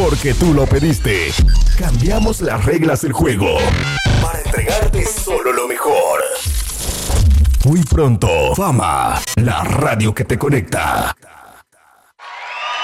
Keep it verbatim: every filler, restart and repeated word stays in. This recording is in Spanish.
Porque tú lo pediste. Cambiamos las reglas del juego para entregarte solo lo mejor. Muy pronto, Fama, la radio que te conecta.